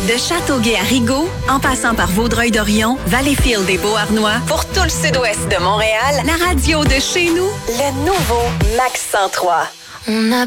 De Châteauguay à Rigaud, en passant par Vaudreuil-Dorion, Valleyfield et Beauharnois, pour tout le sud-ouest de Montréal, la radio de chez nous, le nouveau Max 103. On a